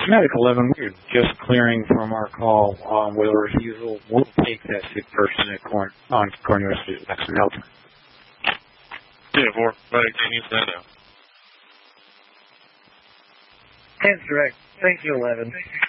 Medic 11, we're just clearing from our call with a refusal. We'll take that sick person on Cornelius Jackson Hilton. Yeah, 4, Medic, can you stand out? 10's direct. Thank you, 11.